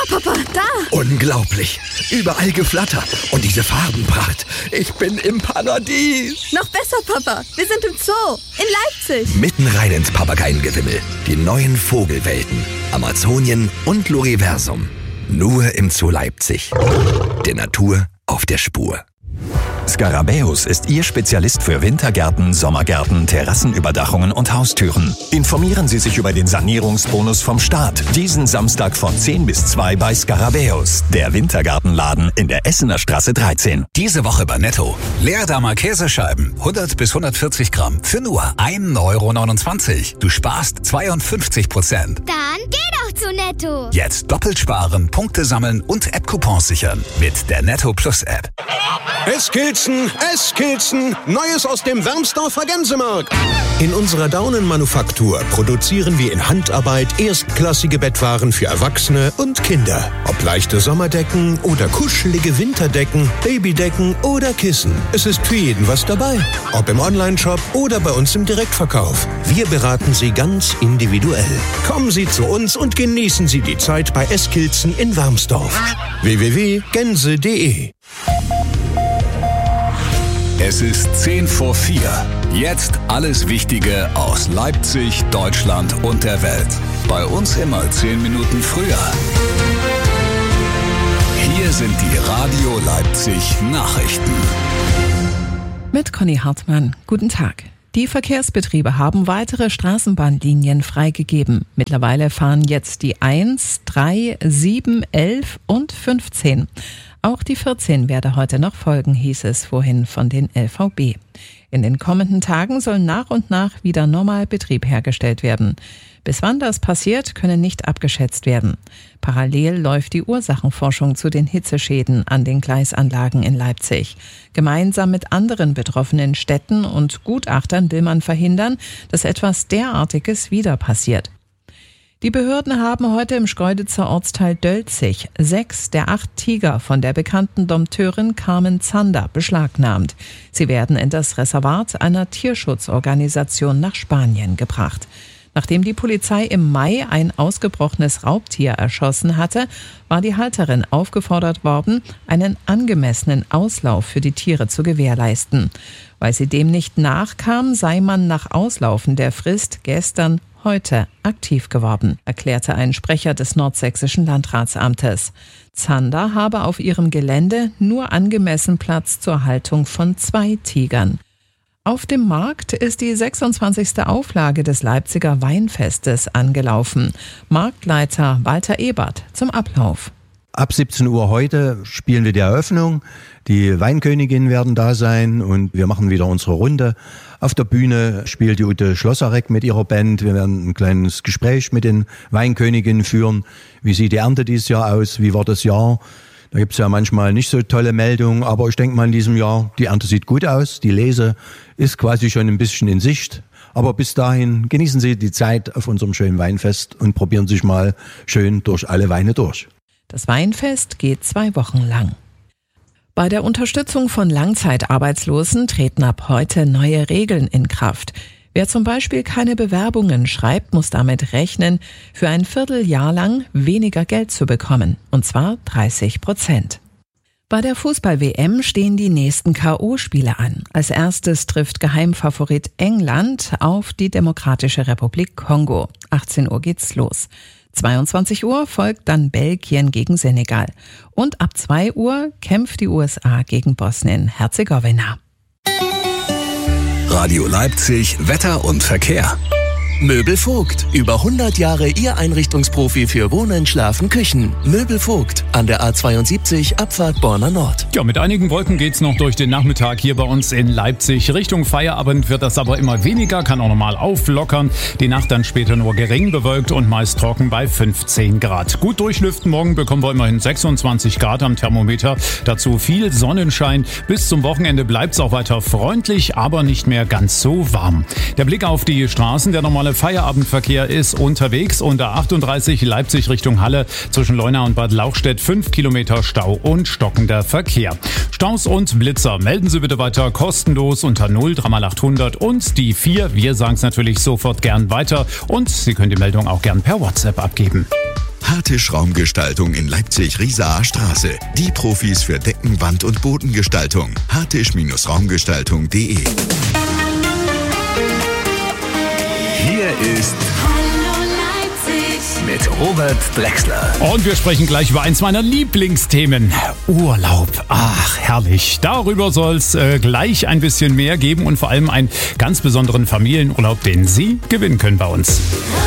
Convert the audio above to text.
Papa, da! Unglaublich. Überall Geflatter. Und diese Farbenpracht. Ich bin im Paradies. Noch besser, Papa. Wir sind im Zoo. In Leipzig. Mitten rein ins Papageiengewimmel. Die neuen Vogelwelten. Amazonien und Luriversum. Nur im Zoo Leipzig. Der Natur auf der Spur. Scarabäus ist Ihr Spezialist für Wintergärten, Sommergärten, Terrassenüberdachungen und Haustüren. Informieren Sie sich über den Sanierungsbonus vom Staat. Diesen Samstag von 10 bis 2 bei Scarabäus, der Wintergartenladen in der Essener Straße 13. Diese Woche bei Netto. Leerdamer Käsescheiben, 100 bis 140 Gramm für nur 1,29 €. Du sparst 52%. Dann geh doch zu Netto. Jetzt doppelt sparen, Punkte sammeln und App-Coupons sichern mit der Netto Plus App. Eskilzen, Neues aus dem Wermsdorfer Gänsemarkt. In unserer Daunenmanufaktur produzieren wir in Handarbeit erstklassige Bettwaren für Erwachsene und Kinder. Ob leichte Sommerdecken oder kuschelige Winterdecken, Babydecken oder Kissen. Es ist für jeden was dabei. Ob im Onlineshop oder bei uns im Direktverkauf. Wir beraten Sie ganz individuell. Kommen Sie zu uns und genießen Sie die Zeit bei Eskilzen in Wermsdorf. www.gänse.de. Es ist 10 vor 4. Jetzt alles Wichtige aus Leipzig, Deutschland und der Welt. Bei uns immer 10 Minuten früher. Hier sind die Radio Leipzig Nachrichten. Mit Conny Hartmann. Guten Tag. Die Verkehrsbetriebe haben weitere Straßenbahnlinien freigegeben. Mittlerweile fahren jetzt die 1, 3, 7, 11 und 15. Auch die 14 werde heute noch folgen, hieß es vorhin von den LVB. In den kommenden Tagen soll nach und nach wieder normal Betrieb hergestellt werden. Bis wann das passiert, könne nicht abgeschätzt werden. Parallel läuft die Ursachenforschung zu den Hitzeschäden an den Gleisanlagen in Leipzig. Gemeinsam mit anderen betroffenen Städten und Gutachtern will man verhindern, dass etwas derartiges wieder passiert. Die Behörden haben heute im Schkeuditzer Ortsteil Dölzig 6 der 8 Tiger von der bekannten Dompteurin Carmen Zander beschlagnahmt. Sie werden in das Reservat einer Tierschutzorganisation nach Spanien gebracht. Nachdem die Polizei im Mai ein ausgebrochenes Raubtier erschossen hatte, war die Halterin aufgefordert worden, einen angemessenen Auslauf für die Tiere zu gewährleisten. Weil sie dem nicht nachkam, sei man nach Auslaufen der Frist heute aktiv geworden, erklärte ein Sprecher des Nordsächsischen Landratsamtes. Zander habe auf ihrem Gelände nur angemessen Platz zur Haltung von 2 Tigern. Auf dem Markt ist die 26. Auflage des Leipziger Weinfestes angelaufen. Marktleiter Walter Ebert zum Ablauf. Ab 17 Uhr heute spielen wir die Eröffnung. Die Weinköniginnen werden da sein und wir machen wieder unsere Runde. Auf der Bühne spielt die Ute Schlosserek mit ihrer Band. Wir werden ein kleines Gespräch mit den Weinköniginnen führen. Wie sieht die Ernte dieses Jahr aus? Wie war das Jahr? Da gibt's ja manchmal nicht so tolle Meldungen, aber ich denke mal in diesem Jahr, die Ernte sieht gut aus. Die Lese ist quasi schon ein bisschen in Sicht. Aber bis dahin genießen Sie die Zeit auf unserem schönen Weinfest und probieren sich mal schön durch alle Weine durch. Das Weinfest geht 2 Wochen lang. Bei der Unterstützung von Langzeitarbeitslosen treten ab heute neue Regeln in Kraft. Wer zum Beispiel keine Bewerbungen schreibt, muss damit rechnen, für ein Vierteljahr lang weniger Geld zu bekommen, und zwar 30%. Bei der Fußball-WM stehen die nächsten K.O.-Spiele an. Als erstes trifft Geheimfavorit England auf die Demokratische Republik Kongo. 18 Uhr geht's los. 22 Uhr folgt dann Belgien gegen Senegal. Und ab 2 Uhr kämpft die USA gegen Bosnien-Herzegowina. Radio Leipzig, Wetter und Verkehr. Möbel Vogt. Über 100 Jahre Ihr Einrichtungsprofi für Wohnen, Schlafen, Küchen. Möbel Vogt. An der A72 Abfahrt Borna Nord. Ja, mit einigen Wolken geht's noch durch den Nachmittag hier bei uns in Leipzig. Richtung Feierabend wird das aber immer weniger, kann auch nochmal auflockern. Die Nacht dann später nur gering bewölkt und meist trocken bei 15 Grad. Gut durchlüften morgen bekommen wir immerhin 26 Grad am Thermometer. Dazu viel Sonnenschein. Bis zum Wochenende bleibt's auch weiter freundlich, aber nicht mehr ganz so warm. Der Blick auf die Straßen, der normale Feierabendverkehr ist unterwegs unter 38 Leipzig Richtung Halle zwischen Leuna und Bad Lauchstädt 5 Kilometer Stau und stockender Verkehr. Staus und Blitzer melden Sie bitte weiter kostenlos unter 0 3x800 und die 4. Wir sagen es natürlich sofort gern weiter und Sie können die Meldung auch gern per WhatsApp abgeben. Hartisch Raumgestaltung in Leipzig-Rieserer Straße. Die Profis für Decken-, Wand- und Bodengestaltung. hartisch-raumgestaltung.de. Hier ist mit Robert Drexler. Und wir sprechen gleich über eins meiner Lieblingsthemen. Urlaub. Ach, herrlich. Darüber soll es gleich ein bisschen mehr geben und vor allem einen ganz besonderen Familienurlaub, den Sie gewinnen können bei uns.